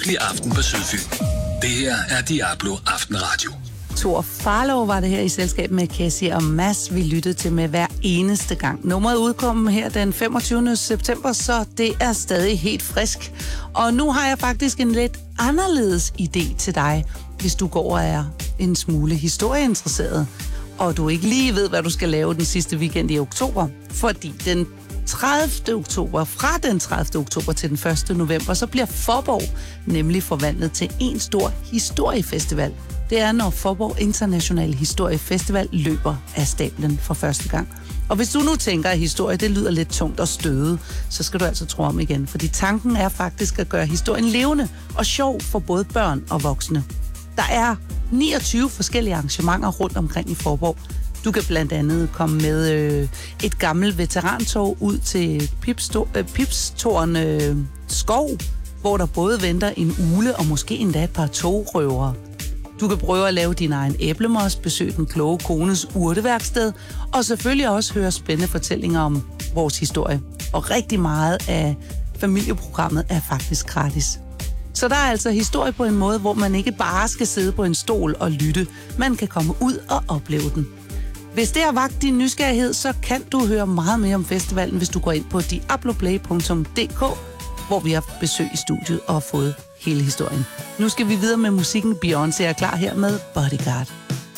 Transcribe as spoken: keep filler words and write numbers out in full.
Bliv aften på Sydfyn. Det her er Diablo Aftenradio. Thor Farlov var det her i selskab med Cassie og Mads, vi lyttede til med hver eneste gang. Nummeret udkom her den femogtyvende september, så det er stadig helt frisk. Og nu har jeg faktisk en lidt anderledes idé til dig, hvis du går og er en smule historieinteresseret, og du ikke lige ved, hvad du skal lave den sidste weekend i oktober. Fordi den tredivte oktober, fra den tredivte oktober til den første november, så bliver Fåborg nemlig forvandlet til en stor historiefestival. Det er, når Fåborg International Historiefestival løber af stablen for første gang. Og hvis du nu tænker, at historie det lyder lidt tungt og støde, så skal du altså tro om igen. Fordi tanken er faktisk at gøre historien levende og sjov for både børn og voksne. Der er niogtyve forskellige arrangementer rundt omkring i Fåborg. Du kan blandt andet komme med øh, et gammelt veterantog ud til øh, Pipstårn øh, skov, hvor der både venter en ule og måske endda et par togrøvere. Du kan prøve at lave din egen æblemos, besøge den kloge kones urteværksted, og selvfølgelig også høre spændende fortællinger om vores historie. Og rigtig meget af familieprogrammet er faktisk gratis. Så der er altså historie på en måde, hvor man ikke bare skal sidde på en stol og lytte. Man kan komme ud og opleve den. Hvis det har vakt din nysgerrighed, så kan du høre meget mere om festivalen, hvis du går ind på diabloplay punktum d k, hvor vi har besøg i studiet og har fået hele historien. Nu skal vi videre med musikken. Beyoncé er klar her med Bodyguard.